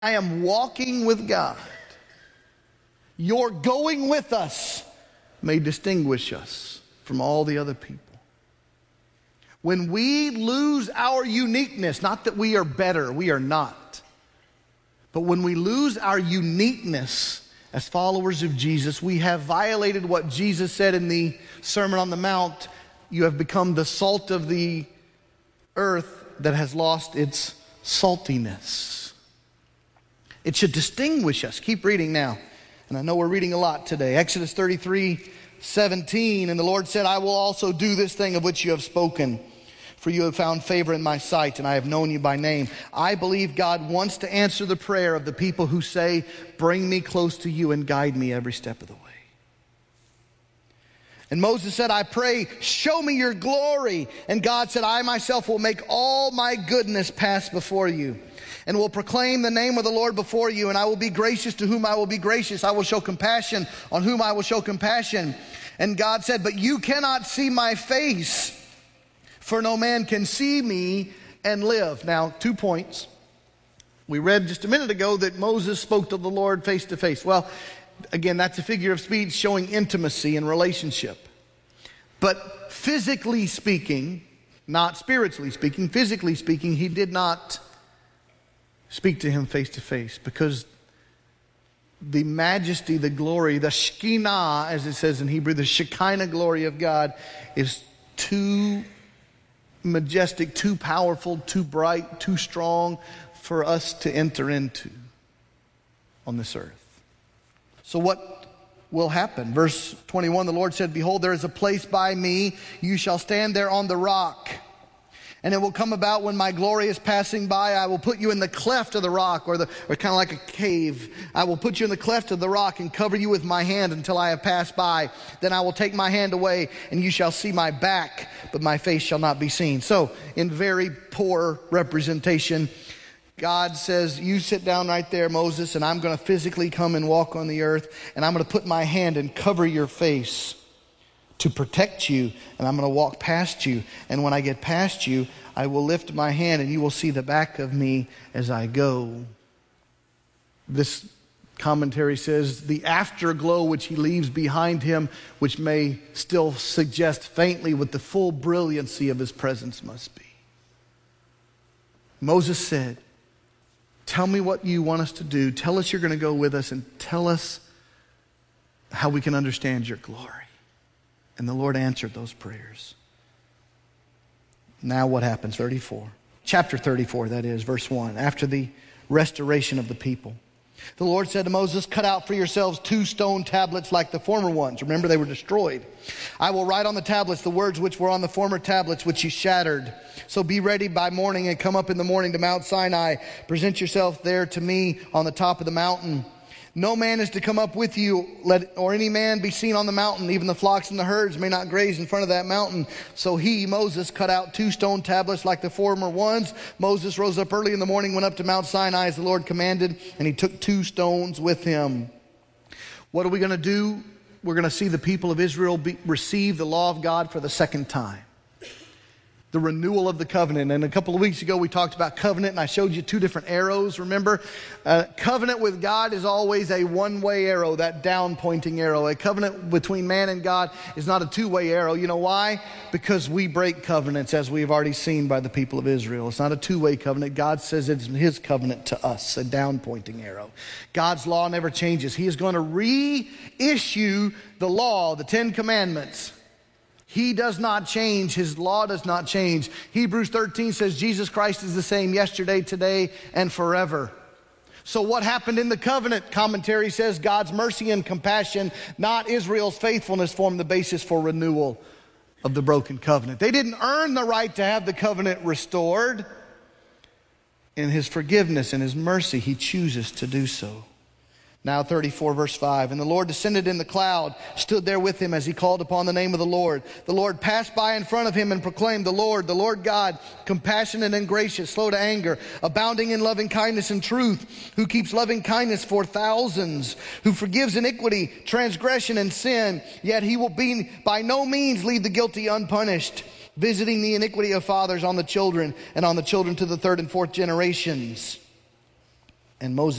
I am walking with God. Your going with us may distinguish us from all the other people. When we lose our uniqueness, not that we are better, we are not. But when we lose our uniqueness as followers of Jesus, we have violated what Jesus said in the Sermon on the Mount. You have become the salt of the earth that has lost its saltiness. It should distinguish us. Keep reading now. And I know we're reading a lot today. Exodus 33:17. And the Lord said, I will also do this thing of which you have spoken. For you have found favor in my sight, and I have known you by name. I believe God wants to answer the prayer of the people who say, bring me close to you and guide me every step of the way. And Moses said, I pray, show me your glory. And God said, I myself will make all my goodness pass before you, and will proclaim the name of the Lord before you. And I will be gracious to whom I will be gracious. I will show compassion on whom I will show compassion. And God said, but you cannot see my face, for no man can see me and live. Now, 2 points. We read just a minute ago that Moses spoke to the Lord face to face. Well, again, that's a figure of speech showing intimacy and relationship. But physically speaking, not spiritually speaking, physically speaking, he did not speak to him face to face, because the majesty, the glory, the Shekinah, as it says in Hebrew, the Shekinah glory of God is too majestic, too powerful, too bright, too strong for us to enter into on this earth. So what will happen? Verse 21, the Lord said, behold, there is a place by me. You shall stand there on the rock. And it will come about when my glory is passing by, I will put you in the cleft of the rock, or kind of like a cave. I will put you in the cleft of the rock and cover you with my hand until I have passed by. Then I will take my hand away, and you shall see my back, but my face shall not be seen. So, in very poor representation, God says, you sit down right there, Moses, and I'm going to physically come and walk on the earth, and I'm going to put my hand and cover your face to protect you, and I'm going to walk past you. And when I get past you, I will lift my hand, and you will see the back of me as I go. This commentary says, the afterglow which he leaves behind him, which may still suggest faintly what the full brilliancy of his presence must be. Moses said, tell me what you want us to do. Tell us you're going to go with us, and tell us how we can understand your glory. And the Lord answered those prayers. Now what happens? 34. Chapter 34, that is, verse 1. After the restoration of the people, the Lord said to Moses, cut out for yourselves 2 stone tablets like the former ones. Remember, they were destroyed. I will write on the tablets the words which were on the former tablets which you shattered. So be ready by morning and come up in the morning to Mount Sinai. Present yourself there to me on the top of the mountain. No man is to come up with you, or any man be seen on the mountain. Even the flocks and the herds may not graze in front of that mountain. So he, Moses, cut out 2 stone tablets like the former ones. Moses rose up early in the morning, went up to Mount Sinai as the Lord commanded, and he took 2 stones with him. What are we going to do? We're going to see the people of Israel receive the law of God for the second time. The renewal of the covenant. And a couple of weeks ago we talked about covenant, and I showed you 2 different arrows, remember? Covenant with God is always a one-way arrow, that down-pointing arrow. A covenant between man and God is not a 2-way arrow. You know why? Because we break covenants, as we've already seen by the people of Israel. It's not a 2-way covenant. God says it's his covenant to us, a down-pointing arrow. God's law never changes. He is going to reissue the law, the 10 Commandments. He does not change. His law does not change. Hebrews 13 says Jesus Christ is the same yesterday, today, and forever. So what happened in the covenant? Commentary says God's mercy and compassion, not Israel's faithfulness, formed the basis for renewal of the broken covenant. They didn't earn the right to have the covenant restored. In his forgiveness and his mercy, he chooses to do so. Now 34 verse 5. And the Lord descended in the cloud, stood there with him as he called upon the name of the Lord. The Lord passed by in front of him and proclaimed, the Lord God, compassionate and gracious, slow to anger, abounding in loving kindness and truth, who keeps loving kindness for thousands, who forgives iniquity, transgression, and sin. Yet he will by no means leave the guilty unpunished, visiting the iniquity of fathers on the children, and on the children to the 3rd and 4th generations. And Moses